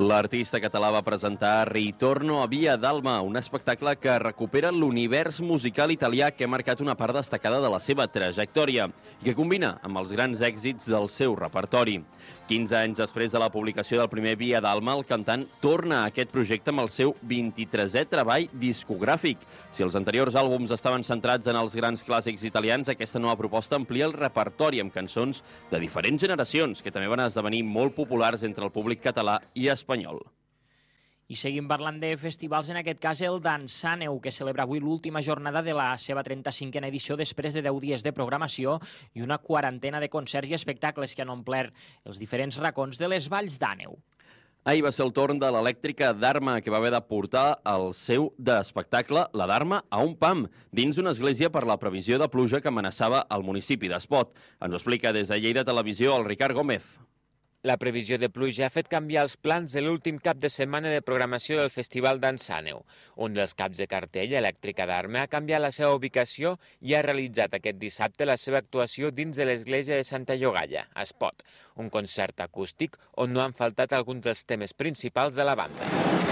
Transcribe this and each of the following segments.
L'artista català va presentar Ritorno a Via d'Alma, un espectacle que recupera l'univers musical italià que ha marcat una part destacada de la seva trajectòria i que combina amb els grans èxits del seu repertori. 15 anys després de la publicació del primer Via d'Alma, el cantant torna a aquest projecte amb el seu 23è treball discogràfic. Si els anteriors àlbums estaven centrats en els grans clàssics italians, aquesta nova proposta amplia el repertori amb cançons de diferents generacions que també van esdevenir molt populars entre el públic català i espanyol. I seguim parlant de festivals, en aquest cas el Dansaneu, que celebra avui l'última jornada de la seva 35a edició després de 10 dies de programació i una quarantena de concerts i espectacles que han omplert els diferents racons de les valls d'Àneu. Ahir va ser el torn de l'elèctrica Dharma, que va haver de portar el seu d'espectacle, la Dharma, a un pam, dins d'una església per la previsió de pluja que amenaçava el municipi d'Espot. Ens ho explica des de Lleida Televisió el Ricard Gómez. La previsió de pluja ha fet canviar els plans de l'últim cap de setmana de programació del Festival Dansaneu. Un dels caps de cartell, Elèctrica d'Arma, ha canviat la seva ubicació i ha realitzat aquest dissabte la seva actuació dins de l'església de Santa Llogaia, a Espot, un concert acústic on no han faltat alguns dels temes principals de la banda.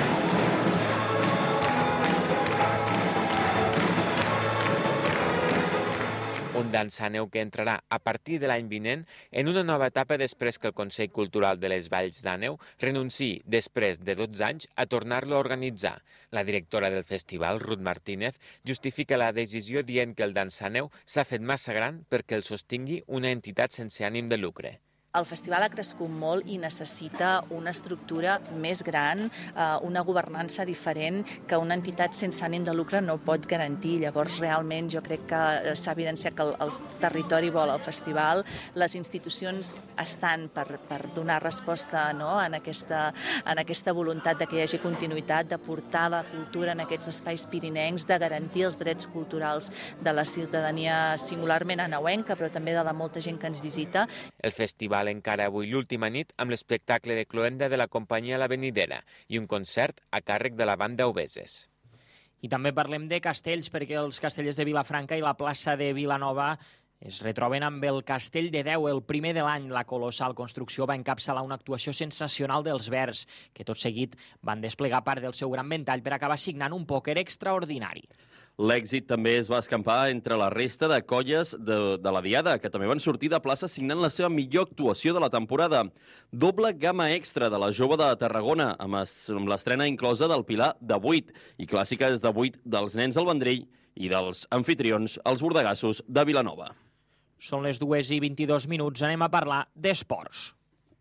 Un Dansaneu que entrarà a partir de l'any vinent en una nova etapa després que el Consell Cultural de les Valls d'Àneu renunciï, després de 12 anys, a tornar-lo a organitzar. La directora del festival, Ruth Martínez, justifica la decisió dient que el Dansaneu s'ha fet massa gran perquè el sostingui una entitat sense ànim de lucre. El festival ha crescut molt i necessita una estructura més gran, una governança diferent que una entitat sense ànim de lucre no pot garantir. Llavors, realment, jo crec que s'ha evidenciat que el territori vol el festival, les institucions estan per donar resposta, no, en aquesta voluntat de que hi hagi continuïtat, de portar la cultura en aquests espais pirinencs, de garantir els drets culturals de la ciutadania singularment aneuenca, però també de la molta gent que ens visita. El festival encara avui l'última nit amb l'espectacle de cloenda de la companyia La Venidera i un concert a càrrec de la banda Obeses. I també parlem de castells, perquè els castellers de Vilafranca i la plaça de Vilanova es retroben amb el Castell de Déu, el primer de l'any. La colossal construcció va encapçalar una actuació sensacional dels Verds, que tot seguit van desplegar part del seu gran ventall per acabar signant un pòquer extraordinari. L'èxit també es va escampar entre la resta de colles de la Diada, que també van sortir de plaça signant la seva millor actuació de la temporada. Doble gamma extra de la Jove de Tarragona, amb l'estrena inclosa del Pilar de 8 i clàssiques de 8 dels Nens del Vendrell i dels anfitrions, els bordegassos de Vilanova. Són les 2:22, anem a parlar d'esports.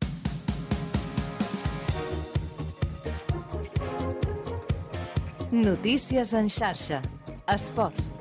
Notícies en xarxa. Esports.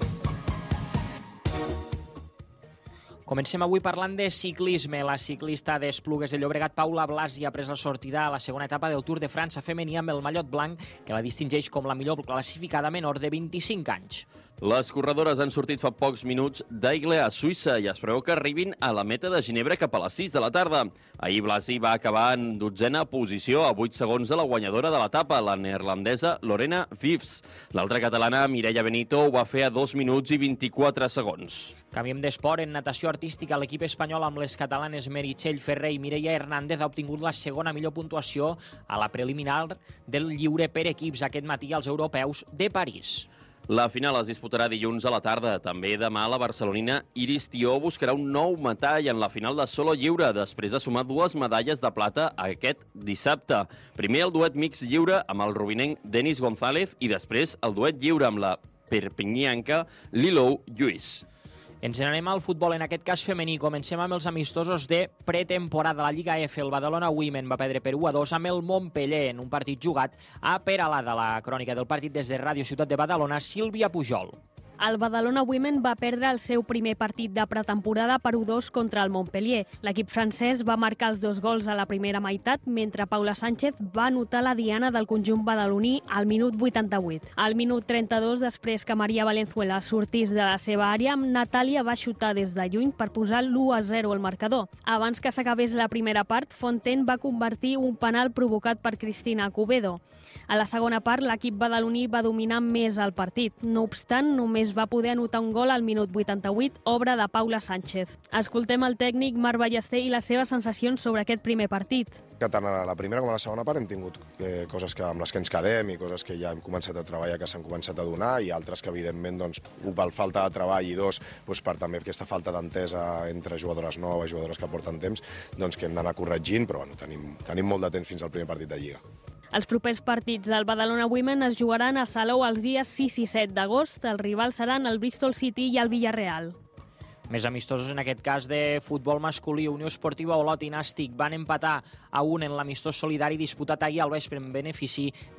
Comencem avui parlant de ciclisme. La ciclista d'Esplugues de Llobregat, Paula Blasi, ha pres la sortida a la segona etapa del Tour de França femení amb el mallot blanc, que la distingeix com la millor classificada menor de 25 anys. Les corredores han sortit fa pocs minuts d'Aigle a Suïssa i es preveu que arribin a la meta de Ginebra cap a les 6 de la tarda. Ahir Blasi va acabar en 12a posició a 8 segons de la guanyadora de l'etapa, la neerlandesa Lorena Wiefs. L'altra catalana, Mireia Benito, ho va fer a 2 minuts i 24 segons. Canviem d'esport. En natació artística, l'equip espanyol amb les catalanes Meritxell Ferrer i Mireia Hernández ha obtingut la segona millor puntuació a la preliminar del lliure per equips aquest matí als europeus de París. La final es disputarà dilluns a la tarda. També demà la barcelonina Iris Tió buscarà un nou metall en la final de solo lliure, després de sumar 2 medalles de plata aquest dissabte. Primer el duet mix lliure amb el rubinenc Denis González i després el duet lliure amb la perpinyanca Lilou Lluís. Ens n'anem al futbol, en aquest cas femení. Comencem amb els amistosos de pretemporada. La Lliga F, el Badalona Women va perdre per 1-2 amb el Montpeller en un partit jugat a Peralada. La crònica del partit des de Ràdio Ciutat de Badalona, Sílvia Pujol. El Badalona Women va perdre el seu primer partit de pretemporada per 1-2 contra el Montpellier. L'equip francès va marcar els 2 gols a la primera meitat, mentre Paula Sánchez va anotar la diana del conjunt badaloní al minut 88. Al minut 32, després que Maria Valenzuela sortís de la seva àrea, Natàlia va xutar des de lluny per posar l'1-0 al marcador. Abans que s'acabés la primera part, Fontaine va convertir un penal provocat per Cristina Cubedo. A la segona part, l'equip badaloní va dominar més el partit. No obstant, només només va poder anotar un gol al minut 88, obra de Paula Sánchez. Escoltem el tècnic Marc Ballester i les seves sensacions sobre aquest primer partit. Que tant a la primera com a la segona part hem tingut coses amb les que ens quedem i coses que ja hem començat a treballar, que s'han començat a donar, i altres que, evidentment, doncs, un, per falta de treball, i dos, doncs, per també aquesta falta d'entesa entre jugadores noves, jugadores que porten temps, doncs, que hem d'anar corregint, però bueno, tenim molt de temps fins al primer partit de Lliga. Els propers partits del Badalona Women es jugaran a Salou els dies 6 i 7 d'agost. Els rivals seran el Bristol City i el Villarreal. Més amistosos en aquest cas de futbol masculí. Unió Esportiva Olot i Nàstic van empatar a 1 en l'amistós solidari disputat ahir al vespre en benefici